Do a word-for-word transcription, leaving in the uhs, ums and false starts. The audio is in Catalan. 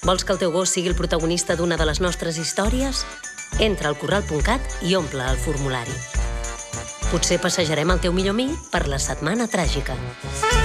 Vols que el teu gos sigui el protagonista d'una de les nostres històries? Entra al corral punt cat i omple el formulari. Potser passejarem el teu millor amic per la setmana tràgica.